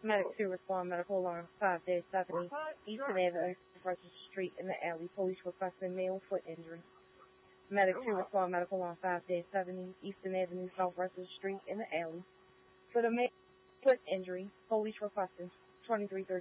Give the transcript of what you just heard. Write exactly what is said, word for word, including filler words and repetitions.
Medic two respond, medical alarm, five dash seventy, Eastern Avenue, versus Street in the alley. Police requesting male foot injury. Medic two respond, medical alarm, five dash seventy, Eastern Avenue, South versus Street in the alley. For the male foot injury, police requesting twenty-three thirty.